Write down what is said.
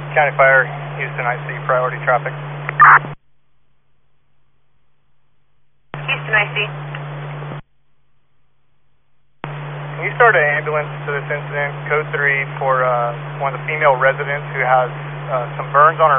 County Fire, Houston, I see priority traffic. Houston, I see. Can you start an ambulance to this incident, code 3, for one of the female residents who has some burns on her